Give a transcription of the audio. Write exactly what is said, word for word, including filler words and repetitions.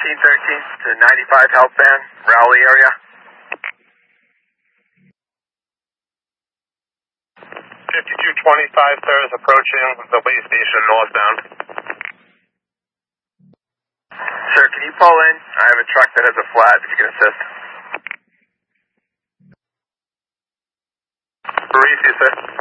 fifteen thirteen to ninety-five health band, Rowley area. fifty-two twenty-five, sir, is approaching the way station northbound. Sir, can you pull in? I have a truck that has a flat, if you can assist. Barisi, sir.